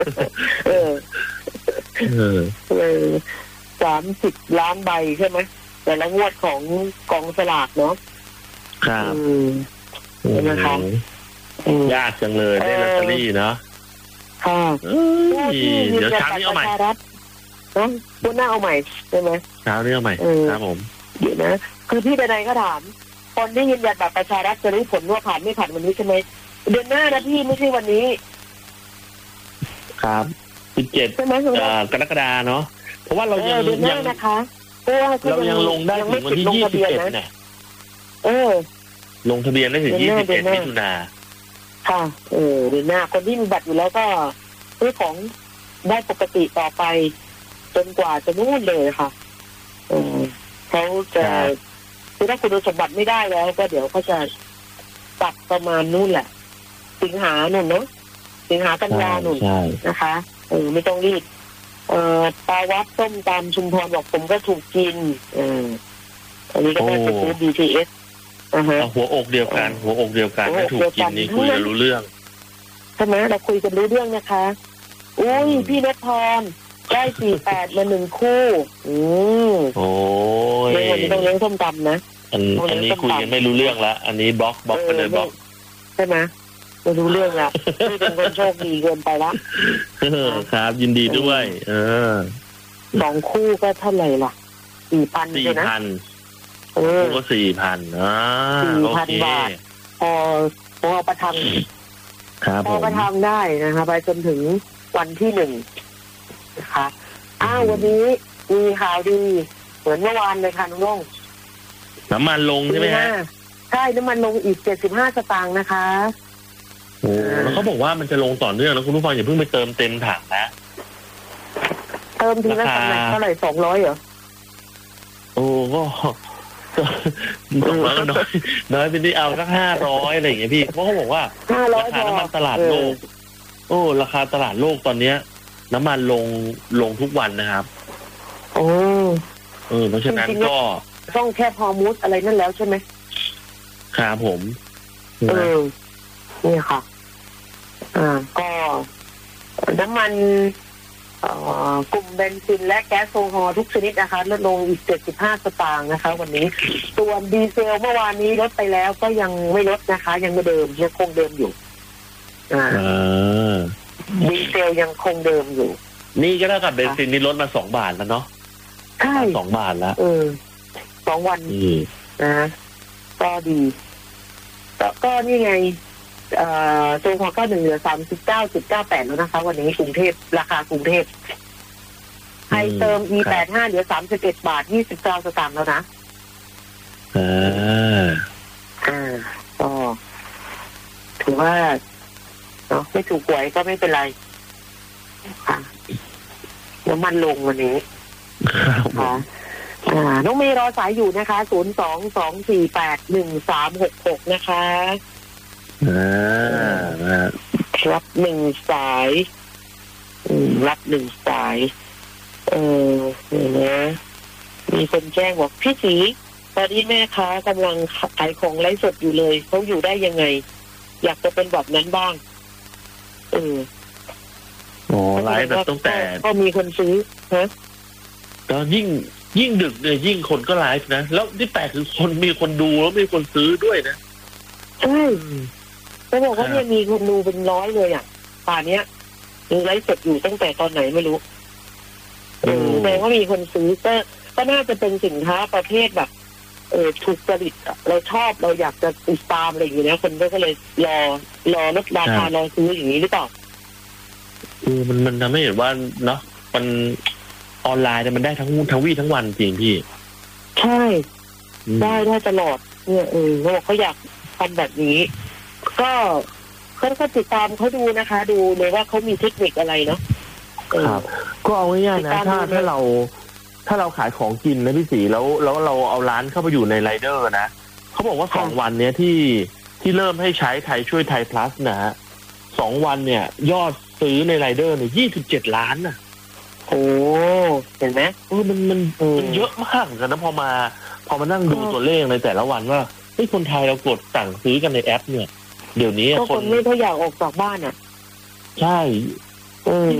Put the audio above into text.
เออ30 ล้านใบใช่ไหมแต่ละงวดของกองสลากเนาะครับใช่ไหมคะยากจังเลยได้ลอตเตอรี่เนาะค่ะเดี๋ยวเช้านี้เอาใหม่นะวันหน้าเอาใหม่ใช่ไหมเช้านี้เอาใหม่ครับผมเดี๋ยวนะคือพี่ใดๆก็ถามคนที่ยืนยันบัตรประชารัฐจะรู้ผลว่าผ่านไม่ผ่านวันนี้ใช่ไหมเดือนหน้านะพี่ไม่ใช่วันนี้ครับ17กรกฎาเนาะเพราะว่าเรายังนะคะเรายังลงได้ถึงวันที่21เนี่ยลงทะเบียนได้ถึง21มิถุนาค่ะเดือนหน้าคนที่มีบัตรอยู่แล้วก็ซื้อของได้ปกติต่อไปจนกว่าจะนู่นเลยค่ะเขาจะคือถ้าคุณสมบัติไม่ได้แล้วก็เดี๋ยวเขาจะตัดประมาณนู่นแหละสิงหาหนุนเนาะสิงหากันยาหนุนนะคะไม่ต้องรีบตาวัดส้มตามชุมพรบอกผมก็ถูกกินอันนี้ก็ได้ไปซื้อ BTS หัวอกเดียวกันไม่ถูกกินนี่คุยกันรู้เรื่องใช่ไหมเราคุยกันรู้เรื่องนะคะอุ้ยพี่เนตพรได้48มา1คู่โอ้ยวันนี้ต้องเลี้ยงส้มตำนะอันนี้คุยกันไม่รู้เรื่องละอันนี้บล็อกไปเลยบล็อกใช่ไหมไม่รู้เรื่องละพี่เป็นคนโชคดีเกินไปละครับยินดีด้วย 2 คู่ก็เท่าไหร่ล่ะ 4,000 เลยนะคู่ก็ 4,000 4,000 บาทพอประทังครับพอประทังได้นะคะไปจนถึงวันที่1นะคะวันนี้มีข่าวดีเหมือนเมื่อวานเลยค่ะน้องน้องน้ำมันลงใช่ไหมฮะใช่น้ำมันลงอีก75 สตางค์นะคะแล้วเขาบอกว่ามันจะลงต่อเนื่องแล้วคุณผู้ฟังอย่าเพิ่งไปเติมเต็มถังนะเติมทีละถังเท่าไหร่200เหรอก็200ก็น้อยไปนิดเอาสัก500อะไรอย่างเงี้ยพี่เพราะเขาบอกว่าราคาน้ำมันตลาดโลกราคาตลาดโลกตอนเนี้ยน้ำมันลงทุกวันนะครับเพราะฉะนั้นก็ต้องแค่พอมูสอะไรนั่นแล้วใช่ไหมครับผมนี่ค่ะก็น้ำมันกลุ่มเบนซินและแก๊สโซฮอล์ทุกชนิดนะคะลดลงอีก75 สตางค์นะคะวันนี้ส่วนดีเซลเมื่อวานนี้ลดไปแล้วก็ยังไม่ลดนะคะยังเดิมยังคงเดิมอยู่ดีเซลยังคงเดิมอยู่นี่ก็เท่ากับเบนซินนี่ลดมา2 บาทแล้วเนาะใช่ 2 บาทแล้ว 2 วันนะก็ดีก็นี่ไงโซนของ91เหลือ 39.98 แล้วนะคะวันนี้กรุงเทพราคากรุงเทพไทยเติม E85 เหลือ31 บาท 29 สตางค์แล้วนะก็ถือว่าเนาะไม่ถูกหวยก็ไม่เป็นไรค่ะน้ำมันลงวันนี้ค่ะน้องเมย์รอสายอยู่นะคะ022481366นะคะรับ1 สายรับ1 สายนะมีคนแจ้งบอกพี่ศรีตอนนี้แม่ค้ากำลังขายของไลฟ์สดอยู่เลยเขาอยู่ได้ยังไงอยากจะเป็นแบบนั้นบ้างไลฟ์แบบตั้งแต่ก็มีคนซื้อฮะตอนยิ่งดึกเนี่ยยิ่งคนก็ไลฟ์นะแล้วที่แปลกคือมีคนดูแล้วมีคนซื้อด้วยนะใช่เขาบอกว่าเนี่ยมีคนดูเป็น100เลยป่านเนี้ยไลฟ์สดอยู่ตั้งแต่ตอนไหนไม่รู้แสดงว่ามีคนซื้อก็น่าจะเป็นสินค้าประเภทแบบถูกจริตเราชอบเราอยากจะติดตามอะไรอย่างเงี้ยคนก็เลยรอลดราคารอซื้ออย่างนี้หรือเปล่ามันทำให้เห็นว่าเนาะมันออนไลน์เนี่ยมันได้ทั้งวี่ทั้งวันจริงพี่ใช่ได้ตลอดเนี่ยเขาอยากทำแบบนี้ก็ติดตามเขาดูนะคะดูเลยว่าเขามีเทคนิคอะไรเนาะครับก็เอาง่ายๆนะถ้าเราขายของกินนะพี่ศรีแล้วเราเอาร้านเข้าไปอยู่ในไรเดอร์นะเขาบอกว่า2 วันเนี้ยที่เริ่มให้ใช้ไทยช่วยไทย plus นะฮะ2 วันเนี่ยยอดซื้อในไรเดอร์เนี่ย27 ล้านน่ะโอ้เห็นไหมมันเยอะมากกันนะพอมานั่งดูตัวเลขในแต่ละวันว่าคนไทยเรากดสั่งซื้อกันในแอปเนี่ยเดี๋ยวนี้คนไม่ค่อยอยากออกจากบ้านใช่อืม